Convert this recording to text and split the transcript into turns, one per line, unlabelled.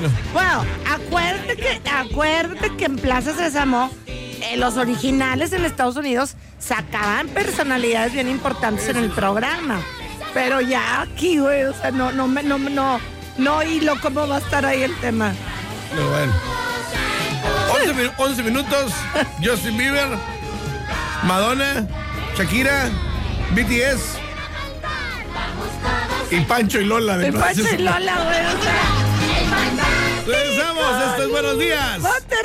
Bueno, acuérdate que en Plaza Sésamo, los originales en Estados Unidos sacaban personalidades bien importantes en el programa. Pero ya aquí, güey, o sea, no hilo cómo va a estar ahí el tema.
Pero bueno. 11 minutos, Justin Bieber, Madonna, Shakira, BTS y Pancho y Lola.
El Pancho y Lola, güey.
Regresamos, esto es Buenos Días.